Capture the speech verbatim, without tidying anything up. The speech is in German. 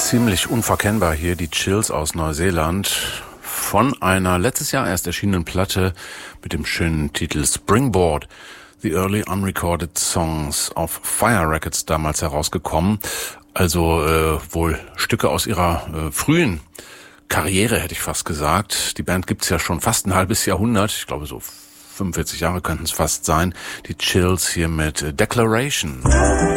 Ziemlich unverkennbar hier die Chills aus Neuseeland von einer letztes Jahr erst erschienenen Platte mit dem schönen Titel Springboard. The Early Unrecorded Songs auf Fire Records damals herausgekommen. Also äh, wohl Stücke aus ihrer äh, frühen Karriere, hätte ich fast gesagt. Die Band gibt's ja schon fast ein halbes Jahrhundert. Ich glaube so fünfundvierzig Jahre könnten es fast sein. Die Chills hier mit Declaration.